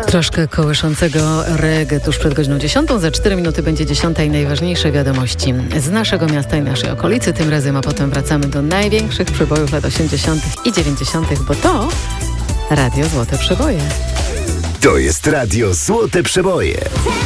Troszkę kołyszącego reggae tuż przed godziną 10. Za 4 minuty będzie 10 i najważniejsze wiadomości z naszego miasta i naszej okolicy. Tym razem, a potem wracamy do największych przebojów lat 80. i 90., bo to Radio Złote Przeboje. To jest Radio Złote Przeboje.